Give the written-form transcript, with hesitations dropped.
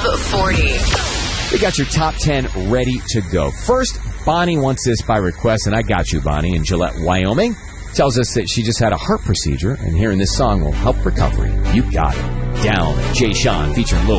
40. We got your top 10 ready to go. First, Bonnie wants this by request, and I got you, Bonnie, in Gillette, Wyoming. Tells us that she just had a heart procedure, and hearing this song will help recovery. You got it. Down, Jay Sean featuring Lil